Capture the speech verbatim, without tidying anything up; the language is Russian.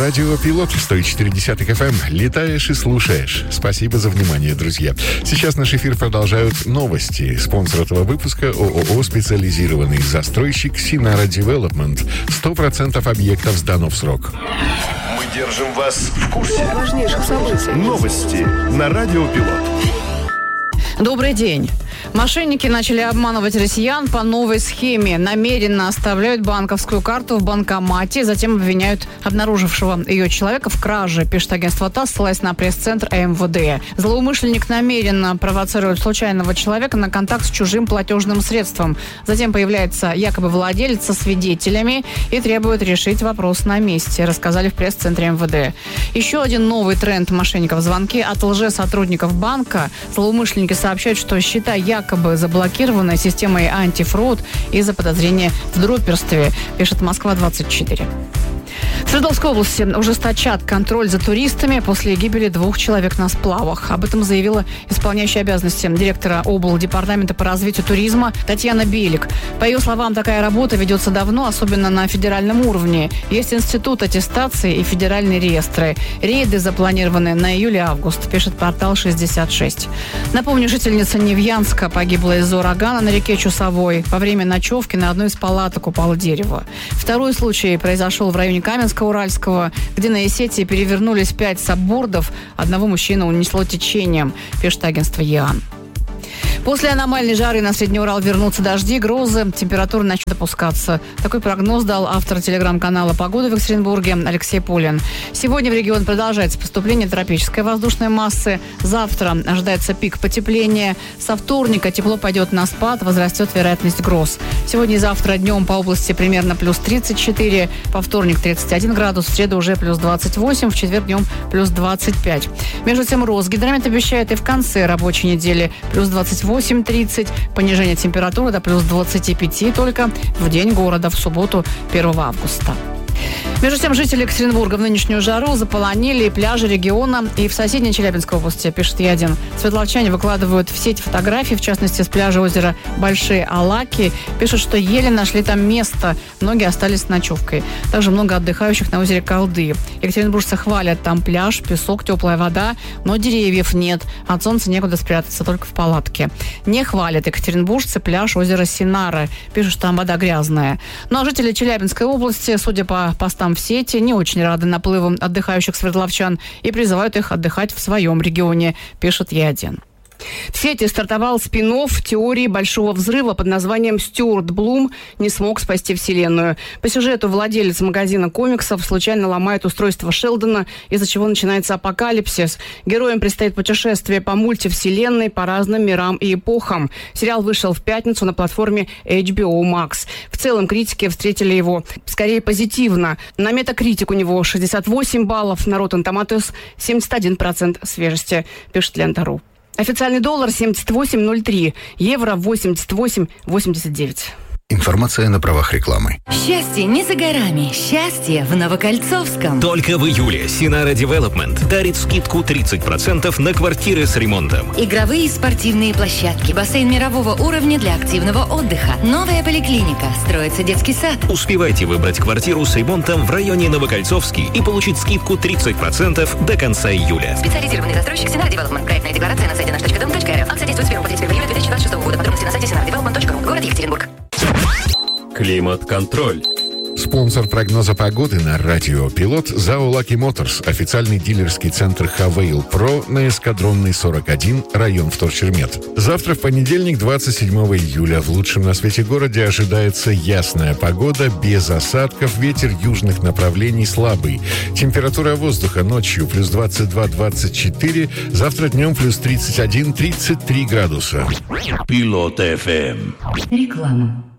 Радио Пилот сто четыре эф эм. Летаешь и слушаешь. Спасибо за внимание, друзья. Сейчас наш эфир продолжают новости. Спонсор этого выпуска ООО «Специализированный застройщик Синара Девелопмент». сто процентов объектов сдано в срок. Мы держим вас в курсе важнейших событий. Новости на Радио Пилот. Добрый день. Мошенники начали обманывать россиян по новой схеме. Намеренно оставляют банковскую карту в банкомате, затем обвиняют обнаружившего ее человека в краже, пишет агентство ТАСС, ссылаясь на пресс-центр эм вэ дэ. Злоумышленник намеренно провоцирует случайного человека на контакт с чужим платежным средством. Затем появляется якобы владелец со свидетелями и требует решить вопрос на месте, рассказали в пресс-центре эм вэ дэ. Еще один новый тренд мошенников – звонки от лжесотрудников банка. Злоумышленники сообщают, что счета якобы заблокированы системой антифрод из-за подозрения в дроперстве, пишет Москва двадцать четыре. В Свердловской области ужесточат контроль за туристами после гибели двух человек на сплавах. Об этом заявила исполняющая обязанности директора облдепартамента по развитию туризма Татьяна Белик. По ее словам, такая работа ведется давно, особенно на федеральном уровне. Есть институт аттестации и федеральные реестры. Рейды запланированы на июль-август, пишет портал шестьдесят шесть. Напомню, жительница Невьянска погибла из-за урагана на реке Чусовой. Во время ночевки на одной из палаток упало дерево. Второй случай произошел в районе Каменска-Уральского, где на Осетии перевернулись пять саббордов. Одного мужчину унесло течением, пишет агентство ЕАН. После аномальной жары на Средний Урал вернутся дожди, грозы, температура начнет опускаться. Такой прогноз дал автор телеграм-канала «Погода» в Екатеринбурге Алексей Полин. Сегодня в регион продолжается поступление тропической воздушной массы. Завтра ожидается пик потепления. Со вторника тепло пойдет на спад, возрастет вероятность гроз. Сегодня и завтра днем по области примерно плюс тридцать четыре, по вторник тридцать один градус, в среду уже плюс двадцать восемь, в четверг днем плюс двадцать пять. Между тем Росгидромет обещает и в конце рабочей недели плюс двадцать восемь тридцать, понижение температуры до плюс двадцать пять только в день города в субботу первого августа. Между тем, жители Екатеринбурга в нынешнюю жару заполонили пляжи региона и в соседней Челябинской области, пишет Е один. Светловчане выкладывают в сеть фотографии, в частности, с пляжа озера Большие Алаки. Пишут, что еле нашли там место. Многие остались с ночевкой. Также много отдыхающих на озере Колды. Екатеринбуржцы хвалят, там пляж, песок, теплая вода, но деревьев нет. От солнца некуда спрятаться, только в палатке. Не хвалят екатеринбуржцы пляж озера Синара. Пишут, что там вода грязная. Ну а жители Челябинской области, судя по постам в сети, не очень рады наплывам отдыхающих свердловчан и призывают их отдыхать в своем регионе, пишет Е один. В сети стартовал спин-офф теории Большого взрыва под названием «Стюарт Блум не смог спасти Вселенную». По сюжету владелец магазина комиксов случайно ломает устройство Шелдона, из-за чего начинается апокалипсис. Героям предстоит путешествие по мультивселенной, по разным мирам и эпохам. Сериал вышел в пятницу на платформе эйч би о Max. В целом критики встретили его скорее позитивно. На Metacritic у него шестьдесят восемь баллов, на Rotten Tomatoes семьдесят один процент свежести, пишет Лента точка ру. Официальный доллар семьдесят восемь ноль три, евро восемьдесят восемь восемьдесят девять. Информация на правах рекламы. Счастье не за горами. Счастье в Новокольцовском. Только в июле Синара Девелопмент дарит скидку тридцать процентов на квартиры с ремонтом. Игровые и спортивные площадки, бассейн мирового уровня для активного отдыха, новая поликлиника, строится детский сад. Успевайте выбрать квартиру с ремонтом в районе Новокольцовский и получить скидку тридцать процентов до конца июля. Специализированный застройщик Синара Девелопмент. Проектная декларация на сайте наш точка дом точка эр эф. Акция действует с первого по тридцать первого июля две тысячи двадцать шестого года. Подробности на сайте синара девелопмент точка ру. Город Екатеринбург. Климат-контроль. Спонсор прогноза погоды на Радио Пилот ЗАО Lucky Motors, официальный дилерский центр Хавейл Про на Эскадронной сорок один, район Вторчермет. Завтра, в понедельник, двадцать седьмого июля, в лучшем на свете городе ожидается ясная погода, без осадков, ветер южных направлений слабый. Температура воздуха ночью плюс двадцать два - двадцать четыре, завтра днем плюс тридцать один - тридцать три градуса. Пилот эф эм. Реклама.